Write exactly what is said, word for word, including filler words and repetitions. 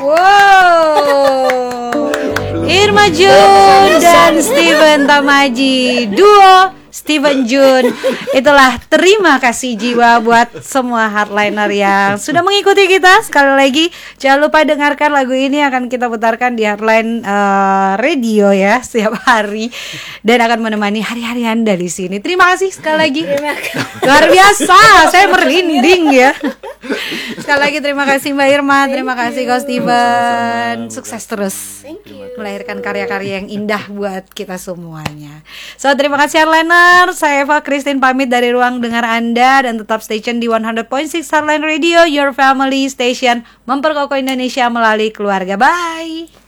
Wow. Irma Jun dan Steven Tamaji, duo Steven Jun. Itulah terima kasih jiwa buat semua hardliner yang sudah mengikuti kita. Sekali lagi jangan lupa dengarkan lagu ini, akan kita putarkan di Hardline uh, Radio ya setiap hari dan akan menemani hari-hari Anda di sini. Terima kasih sekali lagi. Luar biasa, saya merinding ya. Sekali lagi terima kasih Mbak Irma, terima kasih Coach Steven. Sukses terus melahirkan karya-karya yang indah buat kita semuanya. So terima kasih Hardliner. Saya Eva Christine pamit dari ruang dengar Anda dan tetap stay tune di seratus koma enam Hardline Radio, your family station, memperkokoh Indonesia melalui keluarga. Bye.